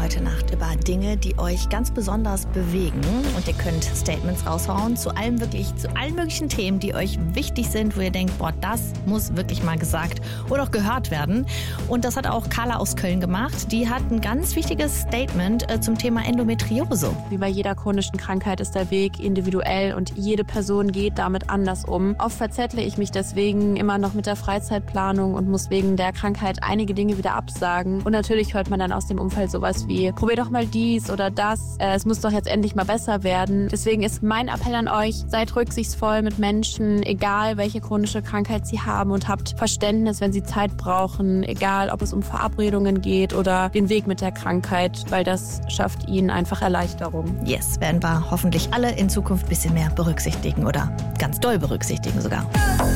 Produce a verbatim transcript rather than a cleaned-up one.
heute Nacht über Dinge, die euch ganz besonders bewegen. Und ihr könnt Statements raushauen zu allem wirklich, zu allen möglichen Themen, die euch wichtig sind, wo ihr denkt, boah, das muss wirklich mal gesagt oder auch gehört werden. Und das hat auch Carla aus Köln gemacht. Die hat ein ganz wichtiges Statement äh, zum Thema Endometriose. Wie bei jeder chronischen Krankheit ist der Weg individuell und jede Person geht damit anders um. Oft verzettle ich mich deswegen immer noch mit der Freizeitplanung und muss wegen der Krankheit einige Dinge wieder absagen. Und natürlich hört man dann aus dem Umfeld sowas wie, probier doch mal dies oder das. Äh, es muss doch jetzt endlich mal besser werden. Deswegen ist mein Appell an euch, seid rücksichtsvoll mit Menschen, egal welche chronische Krankheit sie haben, und habt Verständnis, wenn sie Zeit brauchen, egal ob es um Verabredungen geht oder den Weg mit der Krankheit, weil das schafft ihnen einfach Erleichterung. Yes, werden wir hoffentlich alle in Zukunft ein bisschen mehr berücksichtigen oder ganz doll berücksichtigen sogar.